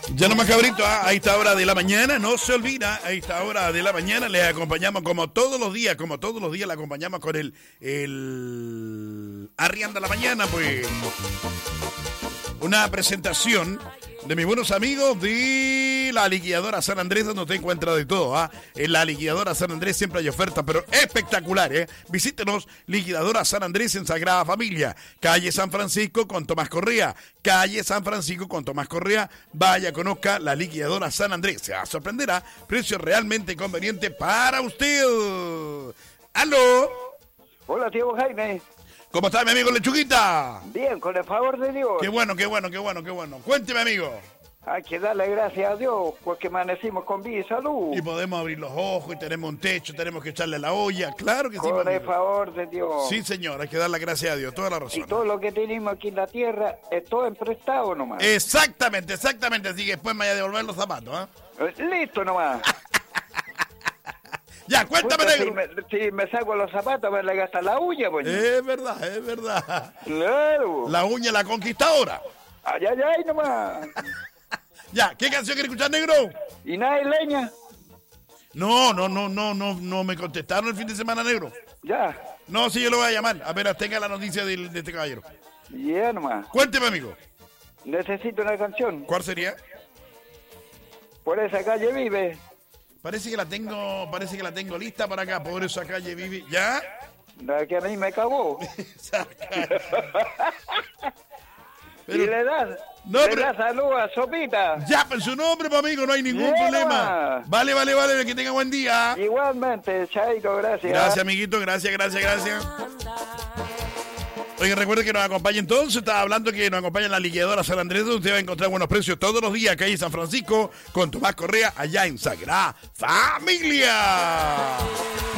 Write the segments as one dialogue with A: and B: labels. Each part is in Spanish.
A: Ya no más cabrito, a esta hora de la mañana, no se olvida, a esta hora de la mañana le acompañamos como todos los días le acompañamos con el Arrianda la Mañana, pues una presentación de mis buenos amigos de la liquidadora San Andrés, donde usted encuentra de todo, En la liquidadora San Andrés siempre hay ofertas, pero espectaculares, Visítenos, liquidadora San Andrés en Sagrada Familia, calle San Francisco con Tomás Correa, vaya, conozca la liquidadora San Andrés, se sorprenderá, precio realmente conveniente para usted. ¡Aló!
B: Hola, tío Jaime.
A: ¿Cómo está mi amigo Lechuguita?
B: Bien, con el favor de Dios.
A: Qué bueno. Cuénteme, amigo.
B: Hay que darle gracias a Dios porque amanecimos con vida y salud.
A: Y podemos abrir los ojos y tenemos un techo, tenemos que echarle a la olla. Claro que sí,
B: con el
A: amigo.
B: favor de Dios.
A: Sí, señor, hay que dar la gracia a Dios, toda la razón.
B: Y todo lo que tenemos aquí en la tierra es todo emprestado nomás.
A: Exactamente. Así que después me vaya a devolver los zapatos,
B: Listo nomás.
A: Ya, cuéntame, negro.
B: Si me saco los zapatos, me le gastan la uña, pues.
A: Es verdad.
B: Claro.
A: La uña la conquistadora.
B: Ay, nomás.
A: Ya, ¿qué canción quiere escuchar, negro?
B: ¿Y nada de leña?
A: No me contestaron el fin de semana, negro.
B: Ya.
A: No, sí, yo lo voy a llamar, apenas tenga la noticia de este caballero.
B: Ya nomás.
A: Cuénteme, amigo.
B: Necesito una canción.
A: ¿Cuál sería?
B: Por esa calle vive.
A: Parece que la tengo lista para acá, por esa calle vive. ¿Ya?
B: La que a mí me cagó.
A: Pero,
B: y le das salud a Sopita.
A: Ya, pues su nombre, pues, amigo, no hay ningún problema. Vale, que tenga buen día.
B: Igualmente, Chaito, gracias.
A: Gracias, amiguito, gracias. Oiga, recuerde que nos acompaña entonces, estaba hablando que nos acompaña en la liquidadora San Andrés, donde usted va a encontrar buenos precios todos los días, calle San Francisco, con Tomás Correa, allá en Sagrada Familia.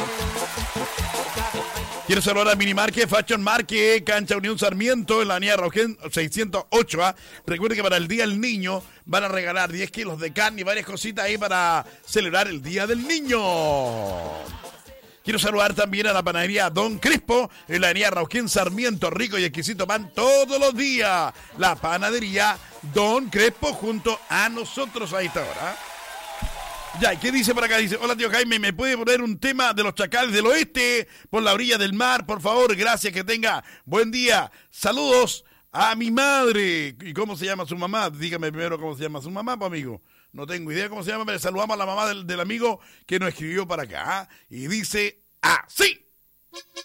A: Quiero saludar a Minimarket, Fashion Market, Cancha Unión Sarmiento, en la avenida Rauquén 608. Recuerde que para el Día del Niño van a regalar 10 kilos de carne y varias cositas ahí para celebrar el Día del Niño. Quiero saludar también a la panadería Don Crispo, en la avenida Rauquén Sarmiento, rico y exquisito pan todos los días. La panadería Don Crespo junto a nosotros a esta hora. Ya, ¿qué dice por acá? Dice, hola tío Jaime, ¿me puede poner un tema de los Chacales del Oeste por la orilla del mar? Por favor, gracias, que tenga buen día. Saludos a mi madre. ¿Y cómo se llama su mamá? Dígame primero cómo se llama su mamá, pues, amigo. No tengo idea cómo se llama, pero saludamos a la mamá del amigo que nos escribió para acá. Y dice así.